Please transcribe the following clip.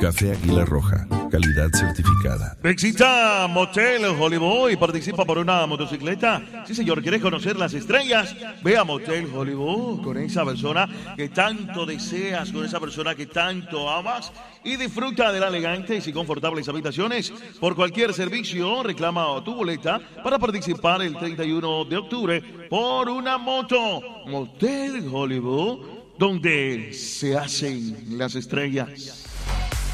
Café Águila Roja, calidad certificada. Visita Motel Hollywood y participa por una motocicleta. Sí, señor, ¿quieres conocer las estrellas? Ve a Motel Hollywood con esa persona que tanto deseas, con esa persona que tanto amas y disfruta de las elegantes y confortables habitaciones. Por cualquier servicio, reclama tu boleta para participar el 31 de octubre por una moto. Motel Hollywood, donde se hacen las estrellas.